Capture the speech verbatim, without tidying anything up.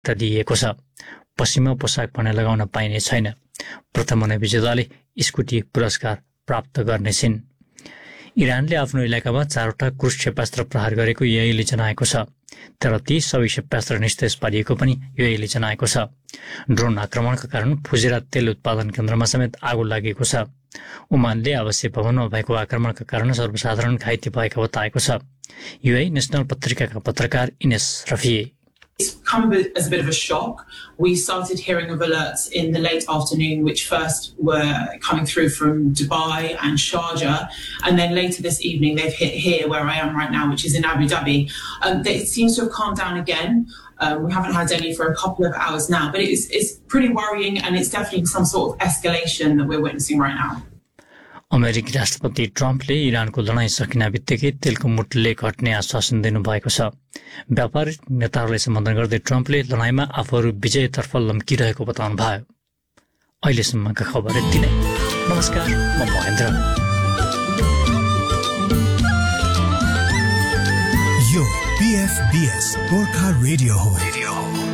दिइएको छ। पश्चिमा पोसाक भने लगाउन पाइने छैन। प्रथम हुने विजेताले स्कुटी पुरस्कार प्राप्त गर्नेछिन्। इरानले आफ्नो इलाकामा चारवटा क्रुज क्षेपास्त्र प्रहार गरेको युएईले जनाएको छ। तर ती सबै क्षेपास्त्र निस्तेज पारिएको पनि युएईले जनाएको छ। ड्रोन आक्रमणका कारण फुजेरा तेल उत्पादन केन्द्रमा समेत आगो लागेको छ। ओमानले आवासीय भवनमा भएको आक्रमणका कारण सर्वसाधारण घाइते भएको बताएको छ। युएई नेशनल पत्रिकाका पत्रकार Innes रफिए। It's come as a bit of a shock. We started hearing of alerts in the late afternoon, which first were coming through from Dubai and Sharjah, and then later this evening they've hit here where I am right now, which is in Abu Dhabi. Um, it seems to have calmed down again. Um, we haven't had any for a couple of hours now, but it's, it's pretty worrying, and it's definitely some sort of escalation that we're witnessing right now. अमेरिकी राष्ट्रपति ट्रम्पले इरानको लडाईँ सकिने बित्तिकै तेलको मूल्य घट्ने आश्वासन दिनुभएको छ। व्यापारिक नेताहरूलाई सम्बोधन गर्दै ट्रम्पले लडाईँमा आफूहरू विजयतर्फ लम्किरहेको बताउनु भयो। अहिलेसम्मका खबर यति नै। नमस्कार, म महेन्द्र। यो पीएफबीएस गोर्खा रेडियो हो।